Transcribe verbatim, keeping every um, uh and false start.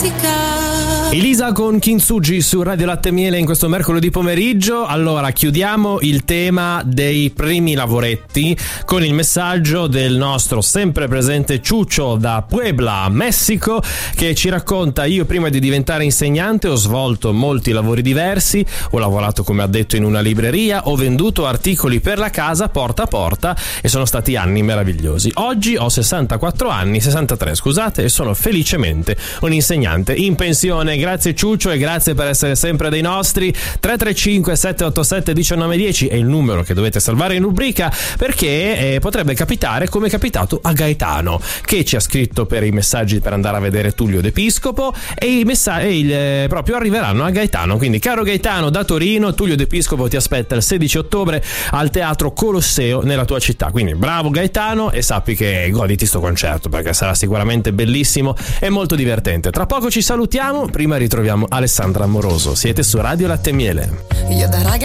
Elisa con Kintsugi su Radio Latte e Miele in questo mercoledì pomeriggio. Allora, chiudiamo il tema dei primi lavoretti con il messaggio del nostro sempre presente Ciuccio da Puebla, Messico, che ci racconta: io prima di diventare insegnante ho svolto molti lavori diversi, ho lavorato come addetto in una libreria, ho venduto articoli per la casa porta a porta e sono stati anni meravigliosi. Oggi ho sessantaquattro anni, sessantatré scusate, e sono felicemente un insegnante in pensione. Grazie Ciuccio e grazie per essere sempre dei nostri. Tre tre cinque sette otto sette uno nove uno zero è il numero che dovete salvare in rubrica, perché eh, potrebbe capitare come è capitato a Gaetano, che ci ha scritto per i messaggi per andare a vedere Tullio D'Episcopo, e i messaggi eh, proprio arriveranno a Gaetano. Quindi, caro Gaetano da Torino, Tullio D'Episcopo ti aspetta il sedici ottobre al Teatro Colosseo nella tua città. Quindi bravo Gaetano, e sappi che goditi sto concerto, perché sarà sicuramente bellissimo e molto divertente. Tra poco ci salutiamo, prima ritroviamo Alessandra Amoroso. Siete su Radio Latte e Miele. Io da raga